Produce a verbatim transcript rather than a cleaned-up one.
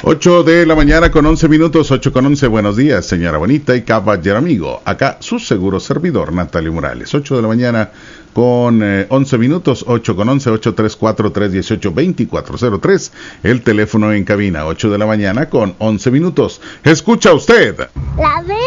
ocho de la mañana con once minutos, ocho con once. Buenos días, señora bonita y caballero amigo. Acá su seguro servidor, Natalio Morales. ocho de la mañana con eh, once minutos, ocho con once, ocho tres cuatro, tres uno ocho, dos cuatro cero tres. El teléfono en cabina, ocho de la mañana con once minutos. Escucha usted. La